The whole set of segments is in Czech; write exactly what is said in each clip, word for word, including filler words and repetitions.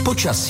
Počasí.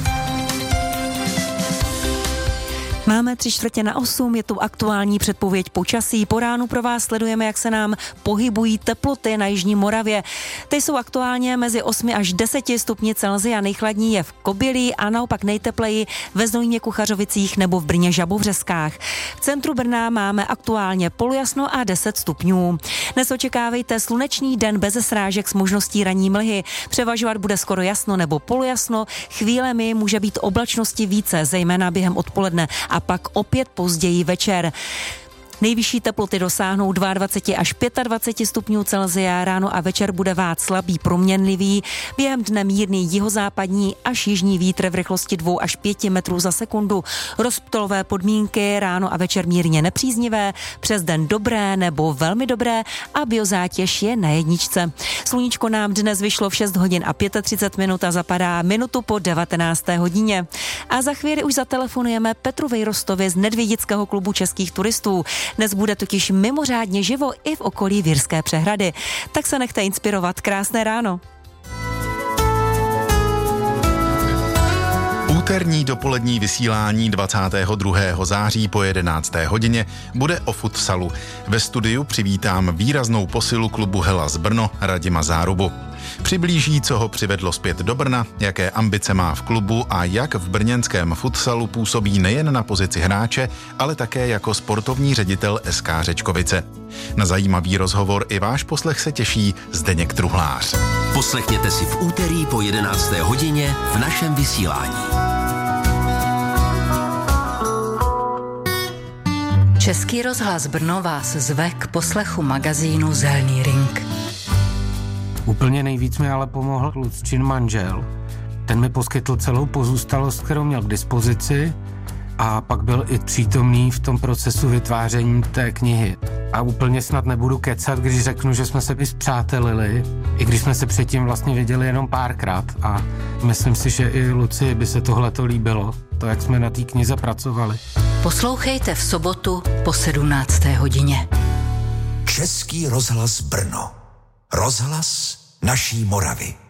Máme tři čtvrtě na osm, je tu aktuální předpověď počasí. Po ránu pro vás sledujeme, jak se nám pohybují teploty na jižní Moravě. Ty jsou aktuálně mezi osmi až deseti stupni Celsia. Nejchladní je v Kobylí a naopak nejtepleji ve Znojmě, Kuchařovicích nebo v Brně Žabovřeskách. V centru Brna máme aktuálně polojasno a deset stupňů. Dnes očekávejte slunečný den beze srážek s možností ranní mlhy. Převažovat bude skoro jasno nebo polojasno. Chvílemi může být oblačnosti více, zejména během odpoledne a pak opět později večer. Nejvyšší teploty dosáhnou dvacet dva až dvacet pět stupňů Celsia, ráno a večer bude vát slabý proměnlivý, během dne mírný jihozápadní až jižní vítr v rychlosti dva až pět metrů za sekundu. Rozptylové podmínky, ráno a večer mírně nepříznivé, přes den dobré nebo velmi dobré a biozátěž je na jedničce. Sluníčko nám dnes vyšlo v šest hodin a třicet pět minut a zapadá minutu po devatenácté hodině. A za chvíli už zatelefonujeme Petru Vejrostovi z Nedvědického klubu českých turistů. Dnes bude totiž mimořádně živo i v okolí Vyrské přehrady. Tak se nechte inspirovat. Krásné ráno. Úterní dopolední vysílání dvacátého druhého září po jedenácté hodině bude o futsalu. Ve studiu přivítám výraznou posilu klubu Hellas Brno Radima Zárubu. Přiblíží, co ho přivedlo zpět do Brna, jaké ambice má v klubu a jak v brněnském futsalu působí nejen na pozici hráče, ale také jako sportovní ředitel S K Řečkovice. Na zajímavý rozhovor i váš poslech se těší Zdeněk Truhlář. Poslechněte si v úterý po jedenácté hodině v našem vysílání. Český rozhlas Brno vás zve k poslechu magazínu Zelený ring. Úplně nejvíc mi ale pomohl Lucčin manžel. Ten mi poskytl celou pozůstalost, kterou měl k dispozici a pak byl i přítomný v tom procesu vytváření té knihy. A úplně snad nebudu kecat, když řeknu, že jsme se i spřátelili, i když jsme se předtím vlastně viděli jenom párkrát a myslím si, že i Luci by se tohleto líbilo, to, jak jsme na té knize pracovali. Poslouchejte v sobotu po sedmnácté hodině. Český rozhlas Brno. Rozhlas naší Moravy.